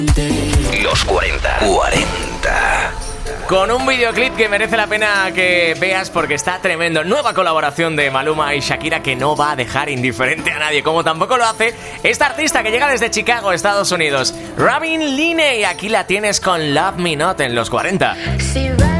Los 40. Con un videoclip que merece la pena que veas porque está tremendo. Nueva colaboración de Maluma y Shakira que no va a dejar indiferente a nadie, como tampoco lo hace esta artista que llega desde Chicago, Estados Unidos, Robin Linney. Aquí la tienes con Love Me Not en los 40.